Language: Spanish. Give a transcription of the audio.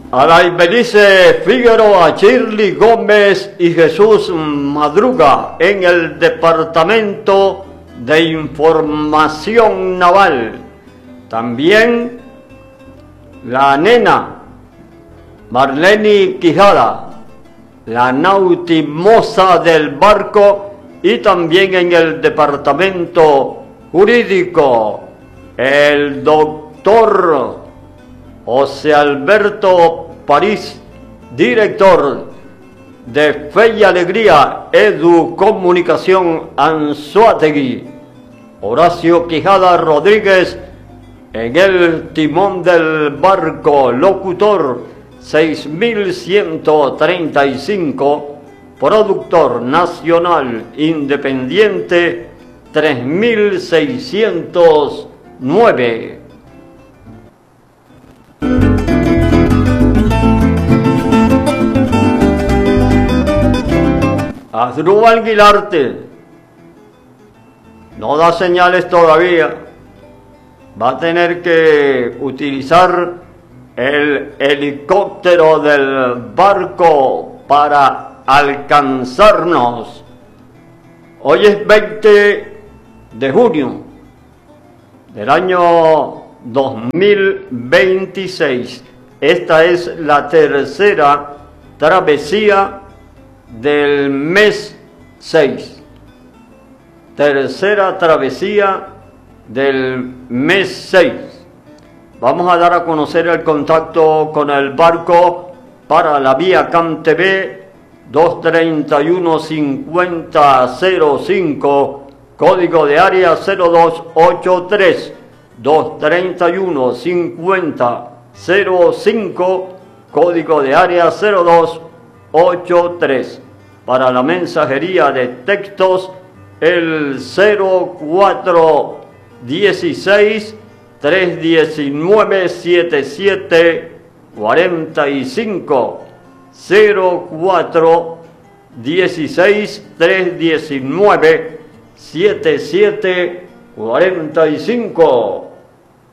Alay Belice Figueroa, Shirley Gómez y Jesús Madruga en el Departamento de Información Naval. También la nena Marlene Quijada, la nautimosa del barco, y también en el Departamento Jurídico el doctor José Alberto París, director de Fe y Alegría Educomunicación Anzoátegui. Horacio Quijada Rodríguez en el timón del barco, locutor 6135, productor nacional independiente 3609. Asdrúbal Guilarte no da señales todavía. Va a tener que utilizar el helicóptero del barco para alcanzarnos. Hoy es 20 de junio del año 2026. Esta es la tercera travesía del mes 6. Tercera travesía del mes 6. Vamos a dar a conocer el contacto con el barco para la vía CAMTV 231-5005, código de área 0283, 231-5005, código de área 0283. Para la mensajería de textos, el 0416 319 7745, 0416 319 7745.